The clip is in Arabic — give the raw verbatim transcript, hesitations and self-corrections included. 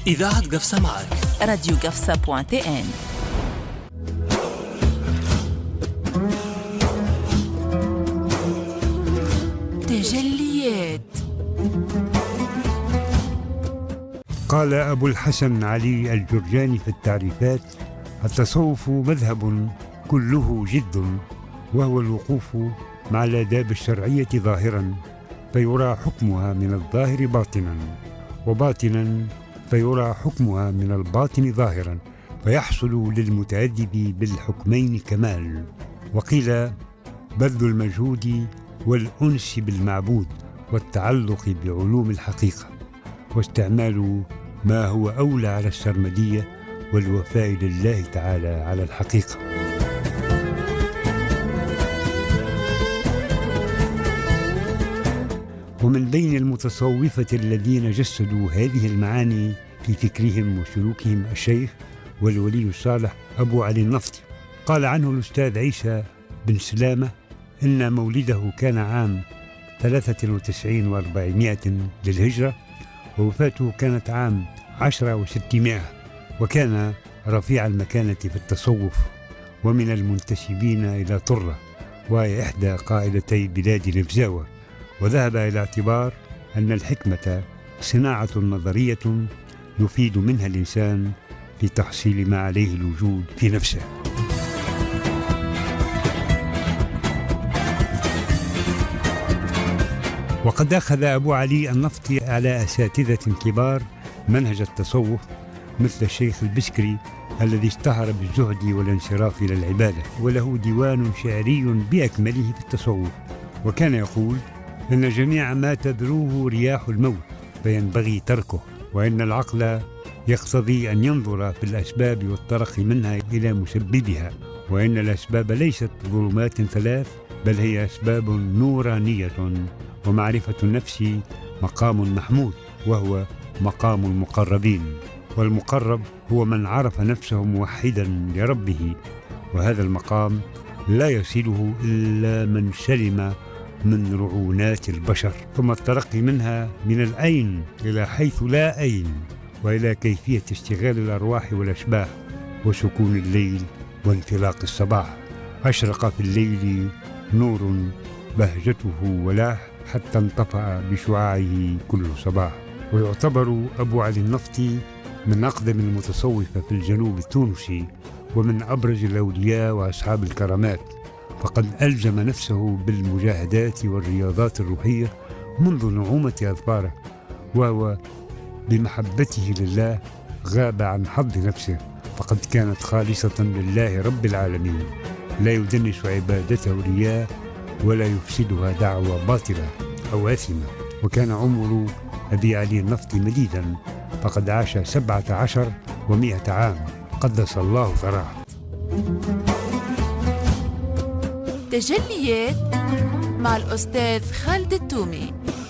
إذاعة قفصة معك راديو قفصة بوان تي ان. تجليات. قال أبو الحسن علي الجرجاني في التعريفات: التصوف مذهب كله جد، وهو الوقوف مع الآداب الشرعية ظاهرا فيرى حكمها من الظاهر باطنا، وباطنا فيرى حكمها من الباطن ظاهرا، فيحصل للمتأدب بالحكمين كمال. وقيل: بذل المجهود والأنس بالمعبود والتعلق بعلوم الحقيقة، واستعمال ما هو أولى على السرمدية والوفاء لله تعالى على الحقيقة. ومن بين المتصوفة الذين جسدوا هذه المعاني في فكرهم وسلوكهم الشيخ والولي الصالح أبو علي النفطي. قال عنه الأستاذ عيسى بن سلامة إن مولده كان عام ثلاثة وتسعين وأربعمائة للهجرة، ووفاته كانت عام عشرة وستمائة، وكان رفيع المكانة في التصوف ومن المنتسبين إلى طرة، وهي إحدى قائدتي بلاد نفزاوة. وذهب إلى اعتبار أن الحكمة صناعة نظرية يفيد منها الإنسان في تحصيل ما عليه الوجود في نفسه. وقد أخذ أبو علي النفطي على أساتذة كبار منهج التصوف مثل الشيخ البسكري الذي اشتهر بالزهد والانصراف إلى العبادة، وله ديوان شعري بأكمله في التصوف. وكان يقول إن جميع ما تذروه رياح الموت فينبغي تركه، وإن العقل يقتضي أن ينظر في الأسباب والترقي منها إلى مسببها، وإن الأسباب ليست ظلمات ثلاث بل هي أسباب نورانية، ومعرفة النفس مقام محمود وهو مقام المقربين، والمقرب هو من عرف نفسه موحدا لربه، وهذا المقام لا يصله إلا من سلم من رعونات البشر. ثم الترقي منها من الأين إلى حيث لا أين، وإلى كيفية اشتغال الأرواح والأشباح وسكون الليل وانفلاق الصباح. أشرق في الليل نور بهجته ولاح حتى انطفأ بشعاعه كل صباح. ويعتبر أبو علي النفطي من أقدم المتصوفة في الجنوب التونسي، ومن أبرز الأولياء وأصحاب الكرامات، فقد ألزم نفسه بالمجاهدات والرياضات الروحية منذ نعومة أظفاره، وهو بمحبته لله غاب عن حظ نفسه، فقد كانت خالصة لله رب العالمين، لا يدنس عبادته رياء ولا يفسدها دعوة باطلة أو آثمة. وكان عمر أبي علي النفطي مديدا، فقد عاش سبعة عشر ومئة عام، قدس الله ثراه. تجليات مع الأستاذ خالد التومي.